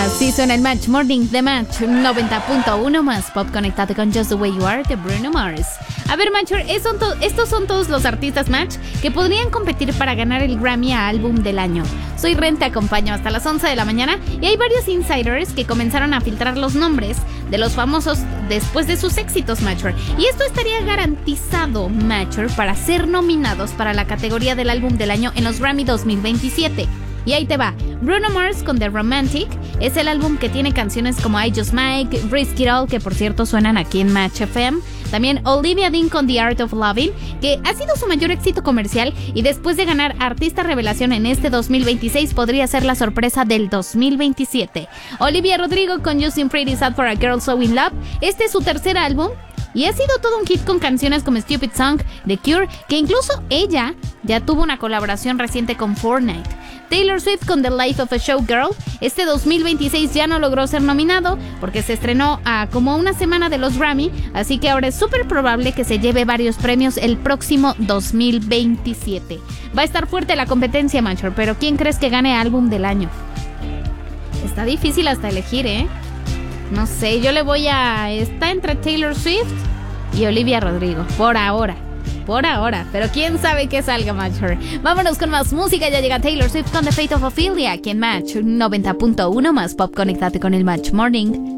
Así suena el Match Morning de Match 90.1 más pop. Conectate con Just the Way You Are de Bruno Mars. A ver, Matcher, estos son todos los artistas Match que podrían competir para ganar el Grammy a Álbum del Año. Soy Ren, te acompaño hasta las 11 de la mañana y hay varios insiders que comenzaron a filtrar los nombres de los famosos después de sus éxitos, Matcher. Y esto estaría garantizado, Matcher, para ser nominados para la categoría del Álbum del Año en los Grammy 2027. Y ahí te va. Bruno Mars con The Romantic es el álbum que tiene canciones como I Just Might, Risk It All, que por cierto suenan aquí en Match FM. También Olivia Dean con The Art of Loving, que ha sido su mayor éxito comercial y después de ganar Artista Revelación en este 2026 podría ser la sorpresa del 2027. Olivia Rodrigo con You Seem Pretty Sad for a Girl So In Love. Este es su tercer álbum y ha sido todo un hit con canciones como Stupid Song, The Cure, que incluso ella ya tuvo una colaboración reciente con Fortnite. Taylor Swift con The Life of a Showgirl. Este 2026 ya no logró ser nominado porque se estrenó a como una semana de los Grammy, así que ahora es súper probable que se lleve varios premios el próximo 2027. Va a estar fuerte la competencia, Matcher, pero ¿quién crees que gane Álbum del Año? Está difícil hasta elegir, ¿eh? No sé, yo le voy a... Está entre Taylor Swift y Olivia Rodrigo, por ahora, pero quién sabe qué salga, Matcher. Vámonos con más música, ya llega Taylor Swift con The Fate of Ophelia, aquí en Match 90.1 más pop. Conéctate con el Match Morning.